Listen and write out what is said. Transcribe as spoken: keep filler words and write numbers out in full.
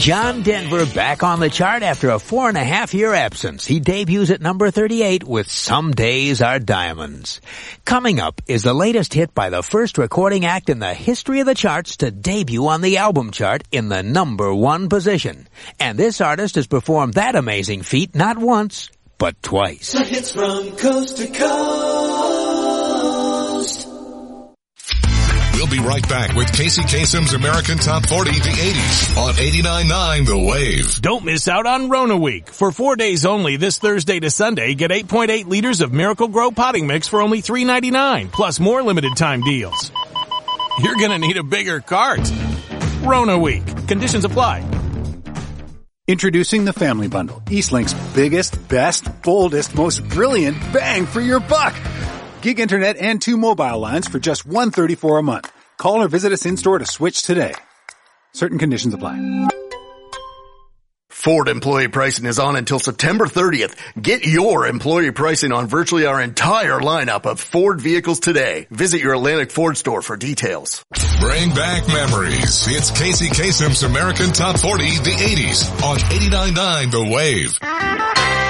John Denver back on the chart after a four and a half year absence. He debuts at number thirty-eight with Some Days Are Diamonds. Coming up is the latest hit by the first recording act in the history of the charts to debut on the album chart in the number one position. And this artist has performed that amazing feat not once, but twice. The hits from coast to coast. We'll be right back with Casey Kasem's American Top forty, the eighties, on eighty-nine point nine The Wave. Don't miss out on Rona Week. For four days only, this Thursday to Sunday, get eight point eight liters of Miracle Grow potting mix for only three ninety-nine, plus more limited time deals. You're gonna need a bigger cart. Rona Week. Conditions apply. Introducing the Family Bundle, Eastlink's biggest, best, boldest, most brilliant bang for your buck. Gig internet and two mobile lines for just one hundred thirty-four dollars a month. Call or visit us in-store to switch today. Certain conditions apply. Ford employee pricing is on until September thirtieth. Get your employee pricing on virtually our entire lineup of Ford vehicles today. Visit your Atlantic Ford store for details. Bring back memories. It's Casey Kasem's American Top forty, the eighties, on eighty-nine point nine The Wave.